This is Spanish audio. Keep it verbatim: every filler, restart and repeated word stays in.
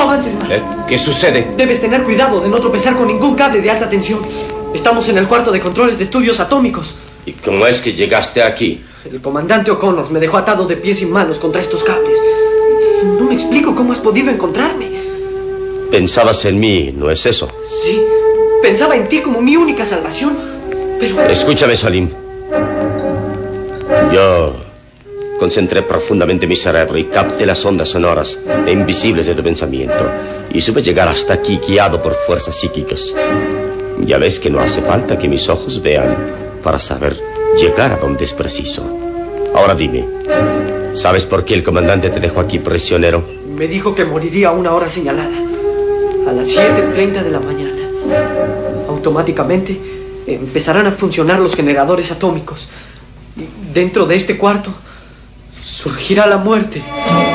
avances más. ¿Eh? ¿Qué sucede? Debes tener cuidado de no tropezar con ningún cable de alta tensión. Estamos en el cuarto de controles de estudios atómicos. ¿Y cómo es que llegaste aquí? El comandante O'Connor me dejó atado de pies y manos contra estos cables. No me explico cómo has podido encontrarme. Pensabas en mí, ¿no es eso? Sí, pensaba en ti como mi única salvación, pero... Escúchame, Salim. Yo concentré profundamente mi cerebro y capté las ondas sonoras e invisibles de tu pensamiento. Y supe llegar hasta aquí guiado por fuerzas psíquicas. Ya ves que no hace falta que mis ojos vean para saber llegar a donde es preciso. Ahora dime, ¿sabes por qué el comandante te dejó aquí prisionero? Me dijo que moriría a una hora señalada, a las siete treinta de la mañana. Automáticamente empezarán a funcionar los generadores atómicos. Dentro de este cuarto surgirá la muerte.